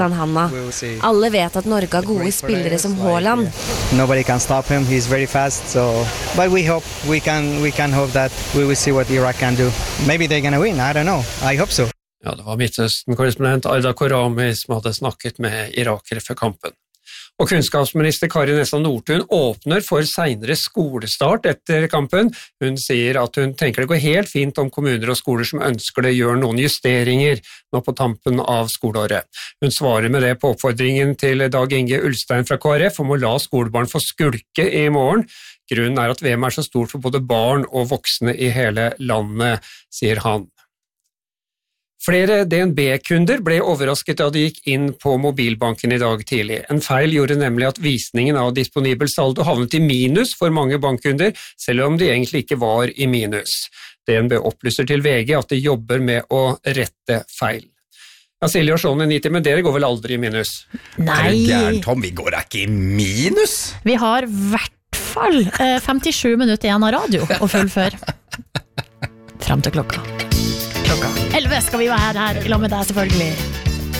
Hanna. Alle vet at Norge har gode spillere som Haaland. Nobody can stop him. He's very fast. So, but we can hope that we will see what Iraq can do. Maybe they're gonna win. I don't know. I hope so. Ja, det var Midtøsten-korrespondent Aida Korami som hadde snakket med irakere før kampen. Og kunnskapsminister Kari Nessa Nordtun åpner for senere skolestart etter kampen. Hun sier at hun tenker det går helt fint om kommuner og skoler som ønsker det gjør noen justeringer nå på tampen av skoleåret. Hun svarer med det på oppfordringen til Dag Inge Ulstein fra KrF om å la skolebarn få skulke i morgen. Grunnen at VM så stort for både barn og voksne i hele landet, sier han. Flere DNB-kunder ble overrasket da de gikk inn på mobilbanken i dag tidlig. En feil gjorde nemlig at visningen av disponibel saldo havnet i minus for mange bankkunder, selv om de egentlig ikke var i minus. DNB opplyser til VG at de jobber med å rette feil. Ja, Silje og Sean i 90, men dere går vel aldri i minus? Nei. Gæren, Tom, vi går ikke i minus? Vi har hvert fall 57 minutter igjen av radio å fullføre. Frem til klokka 11 skal vi være her i lag med deg selvfølgelig.